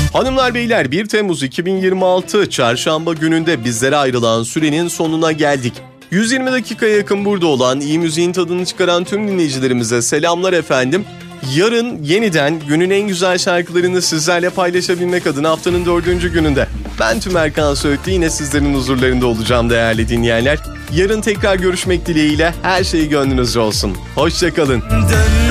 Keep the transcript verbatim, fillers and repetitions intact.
Hanımlar beyler, bir Temmuz iki bin yirmi altı Çarşamba gününde bizlere ayrılan sürenin sonuna geldik. yüz yirmi dakikaya yakın burada olan, iyi müziğin tadını çıkaran tüm dinleyicilerimize selamlar efendim. Yarın yeniden günün en güzel şarkılarını sizlerle paylaşabilmek adına haftanın dördüncü gününde ben Tüm Erkan Söğütlü yine sizlerin huzurlarında olacağım değerli dinleyenler. Yarın tekrar görüşmek dileğiyle, her şey gönlünüzce olsun. Hoşça kalın.